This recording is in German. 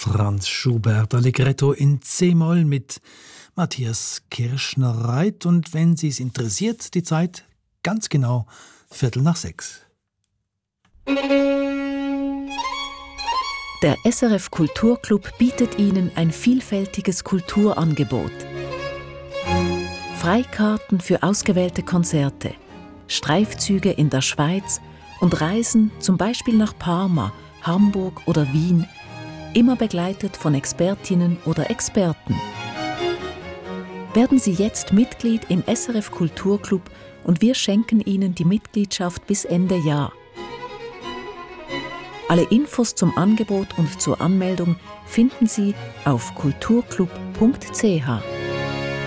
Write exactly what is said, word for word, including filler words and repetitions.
Franz Schubert Allegretto in C-Moll mit Matthias Kirschner-Reit. Und wenn Sie es interessiert, die Zeit ganz genau Viertel nach sechs. Der S R F Kulturclub bietet Ihnen ein vielfältiges Kulturangebot. Freikarten für ausgewählte Konzerte, Streifzüge in der Schweiz und Reisen zum Beispiel nach Parma, Hamburg oder Wien, immer begleitet von Expertinnen oder Experten. Werden Sie jetzt Mitglied im S R F Kulturclub und wir schenken Ihnen die Mitgliedschaft bis Ende Jahr. Alle Infos zum Angebot und zur Anmeldung finden Sie auf kulturclub punkt c h.